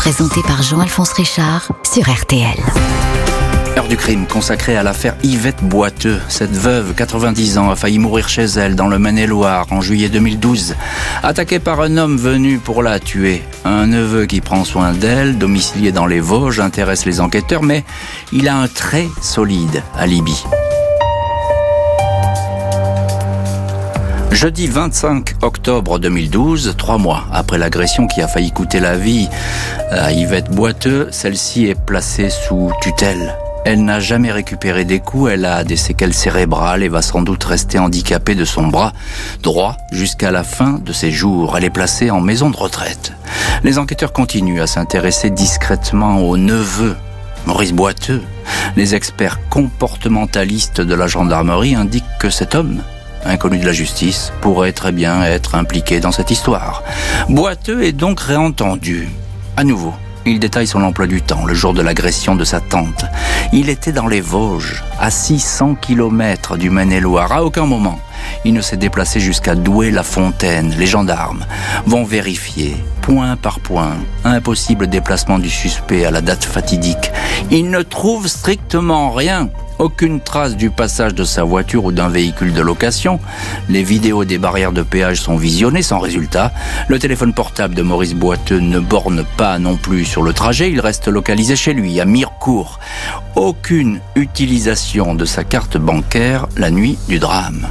présenté par Jean-Alphonse Richard sur RTL. Heure du crime consacrée à l'affaire Yvette Boiteux. Cette veuve, 90 ans, a failli mourir chez elle dans le Maine-et-Loire en juillet 2012. Attaquée par un homme venu pour la tuer. Un neveu qui prend soin d'elle, domicilié dans les Vosges, intéresse les enquêteurs, mais il a un très solide alibi. Jeudi 25 octobre 2012, 3 mois après l'agression qui a failli coûter la vie à Yvette Boiteux, celle-ci est placée sous tutelle. Elle n'a jamais récupéré des coups, elle a des séquelles cérébrales et va sans doute rester handicapée de son bras droit jusqu'à la fin de ses jours. Elle est placée en maison de retraite. Les enquêteurs continuent à s'intéresser discrètement au neveu, Maurice Boiteux. Les experts comportementalistes de la gendarmerie indiquent que cet homme, inconnu de la justice, pourrait très bien être impliqué dans cette histoire. Boiteux est donc réentendu. À nouveau, il détaille son emploi du temps, le jour de l'agression de sa tante. Il était dans les Vosges, à 600 km du Maine-et-Loire. À aucun moment, il ne s'est déplacé jusqu'à Douai-la-Fontaine. Les gendarmes vont vérifier, point par point, un possible déplacement du suspect à la date fatidique. Ils ne trouvent strictement rien. Aucune trace du passage de sa voiture ou d'un véhicule de location. Les vidéos des barrières de péage sont visionnées sans résultat. Le téléphone portable de Maurice Boiteux ne borne pas non plus sur le trajet. Il reste localisé chez lui, à Mirecourt. Aucune utilisation de sa carte bancaire la nuit du drame.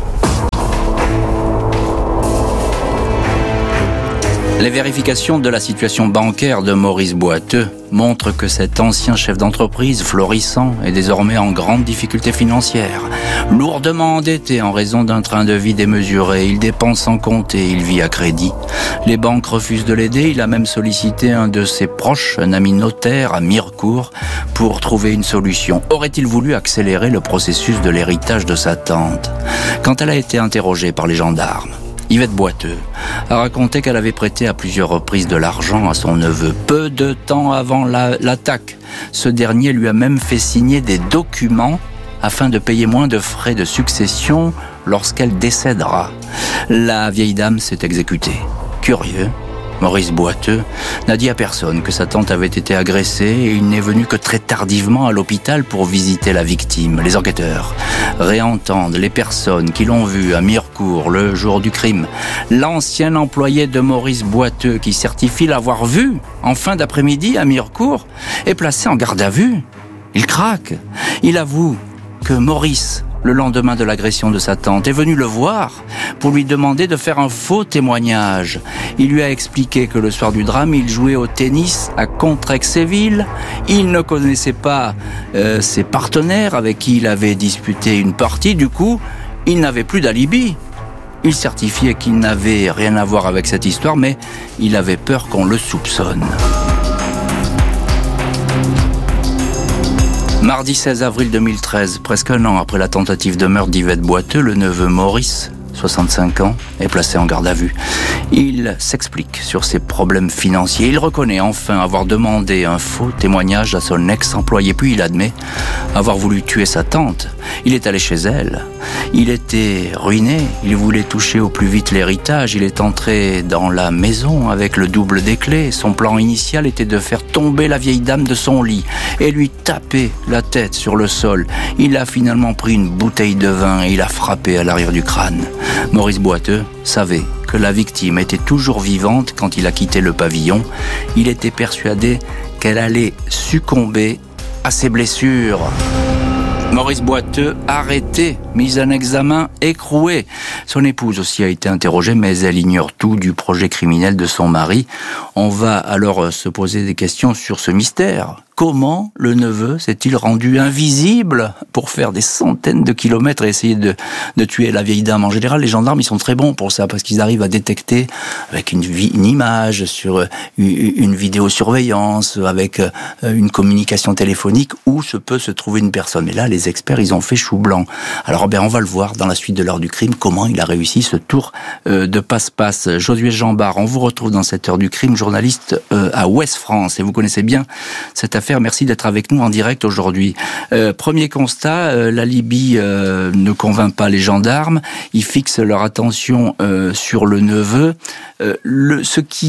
Les vérifications de la situation bancaire de Maurice Boiteux montrent que cet ancien chef d'entreprise florissant est désormais en grande difficulté financière. Lourdement endetté en raison d'un train de vie démesuré, il dépense sans compter, il vit à crédit. Les banques refusent de l'aider, il a même sollicité un de ses proches, un ami notaire à Mirecourt, pour trouver une solution. Aurait-il voulu accélérer le processus de l'héritage de sa tante ? Quand elle a été interrogée par les gendarmes, Yvette Boiteux a raconté qu'elle avait prêté à plusieurs reprises de l'argent à son neveu, peu de temps avant l'attaque. Ce dernier lui a même fait signer des documents afin de payer moins de frais de succession lorsqu'elle décédera. La vieille dame s'est exécutée. Curieux, Maurice Boiteux n'a dit à personne que sa tante avait été agressée et il n'est venu que très tardivement à l'hôpital pour visiter la victime. Les enquêteurs réentendent les personnes qui l'ont vu à Mirecourt le jour du crime. L'ancien employé de Maurice Boiteux, qui certifie l'avoir vu en fin d'après-midi à Mirecourt, est placé en garde à vue. Il craque. Il avoue que Maurice, le lendemain de l'agression de sa tante, est venu le voir pour lui demander de faire un faux témoignage. Il lui a expliqué que le soir du drame, il jouait au tennis à Contrexéville. Il ne connaissait pas ses partenaires avec qui il avait disputé une partie. Du coup, il n'avait plus d'alibi. Il certifiait qu'il n'avait rien à voir avec cette histoire, mais il avait peur qu'on le soupçonne. Mardi 16 avril 2013, presque un an après la tentative de meurtre d'Yvette Boiteux, le neveu Maurice, 65 ans, est placé en garde à vue. Il s'explique sur ses problèmes financiers. Il reconnaît enfin avoir demandé un faux témoignage à son ex-employé, puis il admet avoir voulu tuer sa tante. Il est allé chez elle. Il était ruiné, il voulait toucher au plus vite l'héritage. Il est entré dans la maison avec le double des clés. Son plan initial était de faire tomber la vieille dame de son lit et lui taper la tête sur le sol. Il a finalement pris une bouteille de vin et il a frappé à l'arrière du crâne. Maurice Boiteux savait que la victime était toujours vivante quand il a quitté le pavillon. Il était persuadé qu'elle allait succomber à ses blessures. Maurice Boiteux, arrêté, mis en examen, écroué. Son épouse aussi a été interrogée, mais elle ignore tout du projet criminel de son mari. On va alors se poser des questions sur ce mystère. Comment le neveu s'est-il rendu invisible pour faire des centaines de kilomètres et essayer de tuer la vieille dame? En général, les gendarmes, ils sont très bons pour ça, parce qu'ils arrivent à détecter avec une image, sur une vidéosurveillance, avec une communication téléphonique, où peut se trouver une personne. Et là, les experts, ils ont fait chou blanc. Alors, on va le voir dans la suite de l'heure du crime, comment il a réussi ce tour de passe-passe. Josué Jambard, on vous retrouve dans cette heure du crime, journaliste à Ouest France, et vous connaissez bien cette affaire. Merci d'être avec nous en direct aujourd'hui. Premier constat, la Libye ne convainc pas les gendarmes. Ils fixent leur attention sur le neveu. Ce qui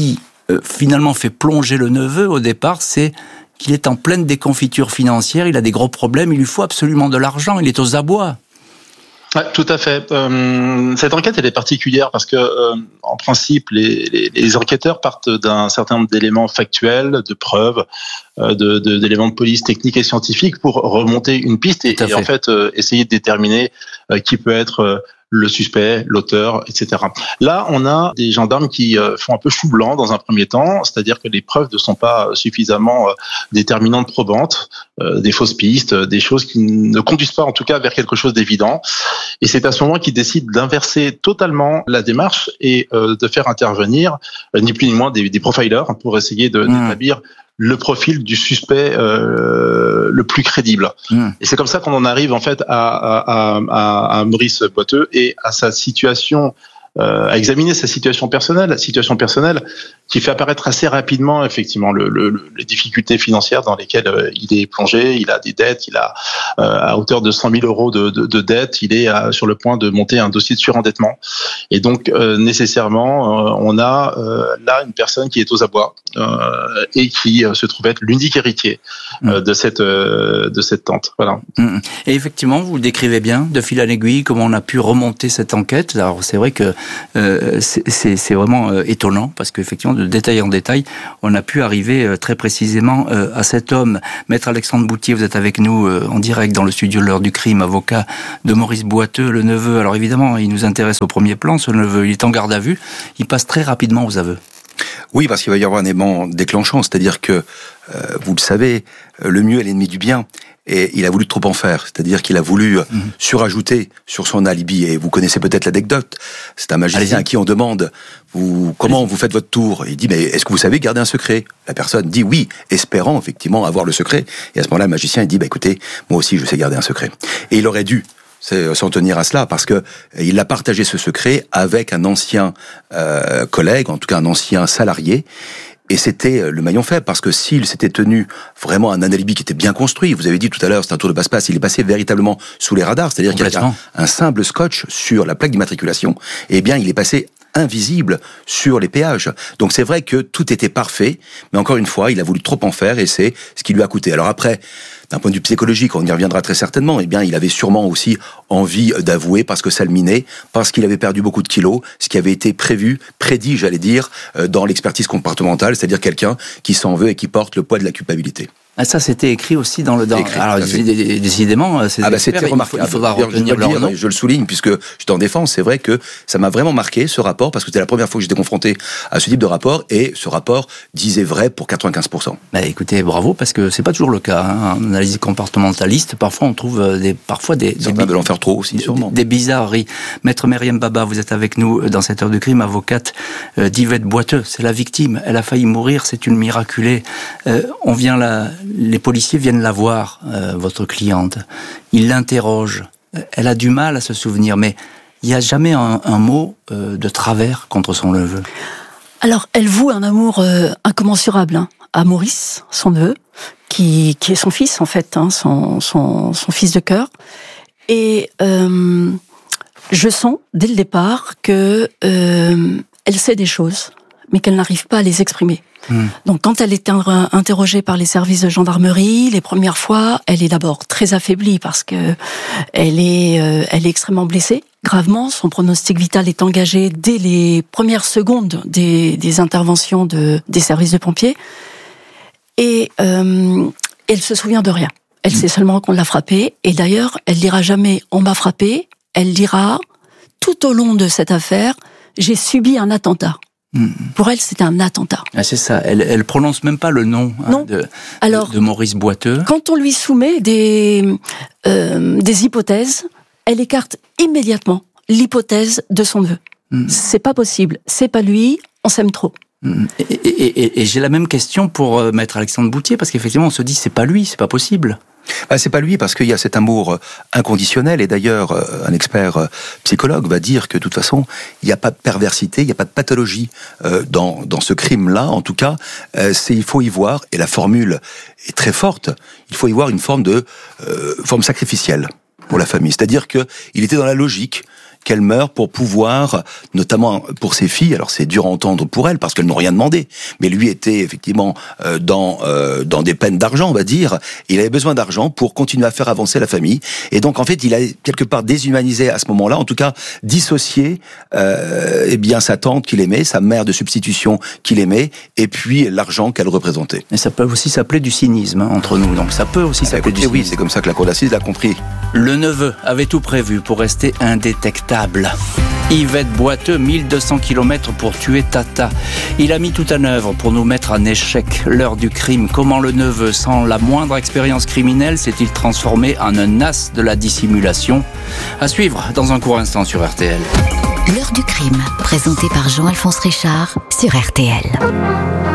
finalement fait plonger le neveu au départ, c'est qu'il est en pleine déconfiture financière, il a des gros problèmes, il lui faut absolument de l'argent, il est aux abois. Ouais, tout à fait. Cette enquête, elle est particulière parce que, en principe, les enquêteurs partent d'un certain nombre d'éléments factuels, de preuves, d'éléments de police techniques et scientifiques pour remonter une piste et en fait essayer de déterminer qui peut être le suspect, l'auteur, etc. Là, on a des gendarmes qui font un peu chou blanc dans un premier temps, c'est-à-dire que les preuves ne sont pas suffisamment déterminantes, probantes, des fausses pistes, des choses qui ne conduisent pas en tout cas vers quelque chose d'évident. Et c'est à ce moment qu'ils décident d'inverser totalement la démarche et de faire intervenir ni plus ni moins des profilers pour essayer d'établir le profil du suspect le plus crédible. Et c'est comme ça qu'on en arrive en fait à Maurice Boiteux et à sa situation, à examiner sa situation personnelle qui fait apparaître assez rapidement effectivement les difficultés financières dans lesquelles il est plongé. Il a des dettes, il a à hauteur de 100 000 euros de dettes, il est sur le point de monter un dossier de surendettement. Et donc nécessairement, on a là une personne qui est aux abois et qui se trouve être l'unique héritier de cette tante. Voilà. Et effectivement, vous le décrivez bien, de fil à l'aiguille, comment on a pu remonter cette enquête. Alors c'est vrai que c'est vraiment étonnant parce qu'effectivement, de détail en détail, on a pu arriver très précisément à cet homme. Maître Alexandre Boutier, vous êtes avec nous en direct dans le studio de l'heure du crime, avocat de Maurice Boiteux, le neveu. Alors évidemment, il nous intéresse au premier plan, ce neveu. Il est en garde à vue. Il passe très rapidement aux aveux. Oui, parce qu'il va y avoir un élément déclenchant, c'est-à-dire que, vous le savez, le mieux est l'ennemi du bien. Et il a voulu trop en faire, c'est-à-dire qu'il a voulu surajouter sur son alibi. Et vous connaissez peut-être l'anecdote. C'est un magicien à qui on demande comment vous faites votre tour. Il dit mais est-ce que vous savez garder un secret? La personne dit oui, espérant effectivement avoir le secret. Et à ce moment-là, le magicien il dit écoutez, moi aussi je sais garder un secret. Et il aurait dû s'en tenir à cela parce que il a partagé ce secret avec un ancien collègue, en tout cas un ancien salarié. Et c'était le maillon faible, parce que s'il s'était tenu vraiment un alibi qui était bien construit, vous avez dit tout à l'heure, c'est un tour de passe-passe, il est passé véritablement sous les radars, c'est-à-dire qu'il y a un simple scotch sur la plaque d'immatriculation, et bien il est passé invisible sur les péages. Donc c'est vrai que tout était parfait, mais encore une fois, il a voulu trop en faire, et c'est ce qui lui a coûté. Alors après, d'un point de vue psychologique, on y reviendra très certainement, eh bien, il avait sûrement aussi envie d'avouer parce que ça le minait, parce qu'il avait perdu beaucoup de kilos, ce qui avait été prédit, j'allais dire, dans l'expertise comportementale, c'est-à-dire quelqu'un qui s'en veut et qui porte le poids de la culpabilité. Ah, ça, c'était écrit aussi dans le... Alors, décidément, c'était remarquable. Il faudra retenir leur nom. Je le souligne, puisque j'étais en défense. C'est vrai que ça m'a vraiment marqué, ce rapport, parce que c'était la première fois que j'étais confronté à ce type de rapport, et ce rapport disait vrai pour 95%. Bah, écoutez, bravo, parce que c'est pas toujours le cas. En analyse comportementaliste, parfois on trouve des certains veulent en faire trop aussi, sûrement. Des bizarreries. Maître Myriam Baba, vous êtes avec nous dans cette heure de crime, avocate d'Yvette Boiteux. C'est la victime. Elle a failli mourir, c'est une miraculée. Les policiers viennent la voir, votre cliente. Ils l'interrogent. Elle a du mal à se souvenir, mais il n'y a jamais un mot de travers contre son neveu. Alors, elle voue un amour incommensurable à Maurice, son neveu, qui est son fils, en fait, son fils de cœur. Et je sens, dès le départ, que elle sait des choses, mais qu'elle n'arrive pas à les exprimer. Donc, quand elle est interrogée par les services de gendarmerie, les premières fois, elle est d'abord très affaiblie parce que elle est extrêmement blessée, gravement. Son pronostic vital est engagé dès les premières secondes des interventions des services de pompiers. Et elle se souvient de rien. Elle sait seulement qu'on l'a frappée. Et d'ailleurs, elle dira jamais « on m'a frappée ». Elle dira, tout au long de cette affaire, « j'ai subi un attentat ». Pour elle, c'était un attentat. Ah, c'est ça. Elle prononce même pas le nom de Maurice Boiteux. Quand on lui soumet des hypothèses, elle écarte immédiatement l'hypothèse de son neveu. C'est pas possible. C'est pas lui. On s'aime trop. Et j'ai la même question pour Maître Alexandre Boutier, parce qu'effectivement, on se dit c'est pas lui, c'est pas possible. C'est pas lui, parce qu'il y a cet amour inconditionnel, et d'ailleurs un expert psychologue va dire que de toute façon il n'y a pas de perversité, il n'y a pas de pathologie dans ce crime-là. En tout cas, il faut y voir, et la formule est très forte, il faut y voir une forme sacrificielle pour la famille. C'est-à-dire que il était dans la logique. qu'elle meure pour pouvoir, notamment pour ses filles, alors c'est dur à entendre pour elles parce qu'elles n'ont rien demandé, mais lui était effectivement dans des peines d'argent, on va dire. Il avait besoin d'argent pour continuer à faire avancer la famille, et donc en fait il a quelque part déshumanisé à ce moment-là, en tout cas dissocié eh bien sa tante qu'il aimait, sa mère de substitution qu'il aimait, et puis l'argent qu'elle représentait. Et ça peut aussi s'appeler du cynisme entre nous, donc ça peut aussi s'appeler du cynisme. Oui, c'est comme ça que la cour d'assises l'a compris. Le neveu avait tout prévu pour rester indétectable. Yvette Boiteux, 1200 km pour tuer Tata. Il a mis tout en œuvre pour nous mettre en échec l'heure du crime. Comment le neveu, sans la moindre expérience criminelle, s'est-il transformé en un as de la dissimulation? À suivre dans un court instant sur RTL. L'heure du crime, présenté par Jean-Alphonse Richard sur RTL.